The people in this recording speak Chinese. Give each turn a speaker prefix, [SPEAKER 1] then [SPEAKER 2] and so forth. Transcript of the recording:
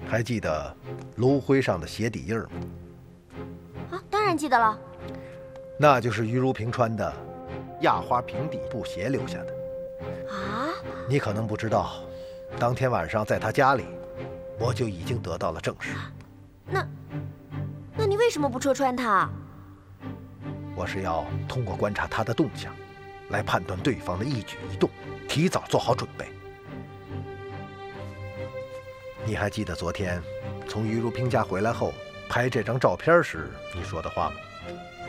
[SPEAKER 1] 还记得炉灰上的鞋底印吗？
[SPEAKER 2] 啊，当然记得了。
[SPEAKER 1] 那就是于如萍穿的压花平底布鞋留下的。
[SPEAKER 2] 啊？
[SPEAKER 1] 你可能不知道，当天晚上在她家里，我就已经得到了证实。
[SPEAKER 2] 那你为什么不戳穿她？
[SPEAKER 1] 我是要通过观察她的动向，来判断对方的一举一动，提早做好准备。你还记得昨天从于如萍家回来后拍这张照片时你说的话吗？